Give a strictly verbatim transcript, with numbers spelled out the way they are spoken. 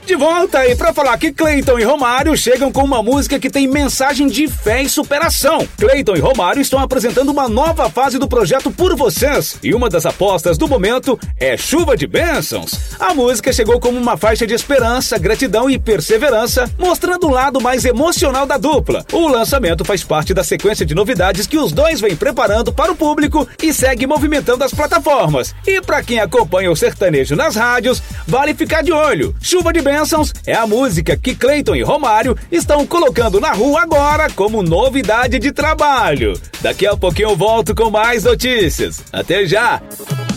De volta aí pra falar que Cleiton e Romário chegam com uma música que tem mensagem de fé e superação. Cleiton e Romário estão apresentando uma nova fase do projeto Por Vocês e uma das apostas do momento é Chuva de Bênçãos. A música chegou como uma faixa de esperança, gratidão e perseverança, mostrando o lado mais emocional da dupla. O lançamento faz parte da sequência de novidades que os dois vêm preparando para o público e segue movimentando as plataformas. E para quem acompanha o sertanejo nas rádios, vale ficar de olho. Chuva de Bênçãos é a música que Cleiton e Romário estão colocando na rua agora como novidade de trabalho. Daqui a pouquinho eu volto com mais notícias. Até já!